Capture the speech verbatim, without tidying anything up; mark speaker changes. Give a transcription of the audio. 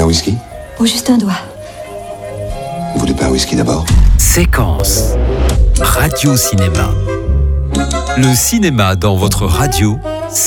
Speaker 1: un whisky?
Speaker 2: Ou juste un doigt.
Speaker 1: Vous voulez pas un whisky d'abord?
Speaker 3: Séquence Radio Cinéma. Le cinéma dans votre radio